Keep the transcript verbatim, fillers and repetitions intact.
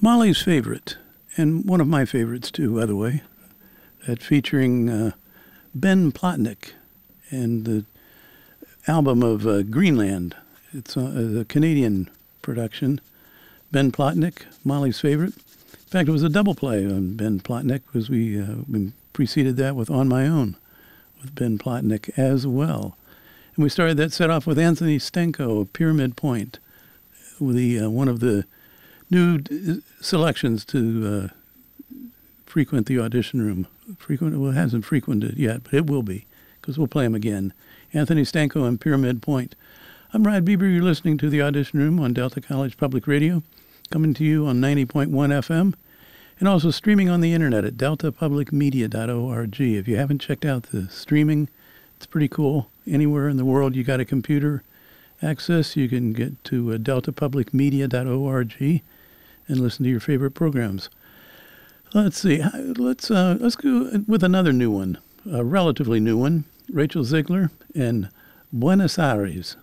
Molly's favorite, and one of my favorites too, by the way, that featuring uh, Ben Plotnick and the album of uh, Greenland. It's a, a Canadian production. Ben Plotnick, Molly's favorite. In fact, it was a double play on Ben Plotnick, because we, uh, we preceded that with On My Own with Ben Plotnick as well. And we started that set off with Anthony Stenko of Pyramid Point, with the, uh, one of the new d- selections to uh, frequent the audition room. Frequent, well, it hasn't frequented yet, but it will be, because we'll play him again. Anthony Stenko and Pyramid Point. I'm Rod Bieber. You're listening to the Audition Room on Delta College Public Radio, coming to you on ninety point one F M, and also streaming on the internet at delta public media dot org. If you haven't checked out the streaming, it's pretty cool. Anywhere in the world you got a computer access, you can get to uh, delta public media dot org and listen to your favorite programs. Let's see. Let's uh, let's go with another new one, a relatively new one. Rachel Ziegler and Buenos Aires.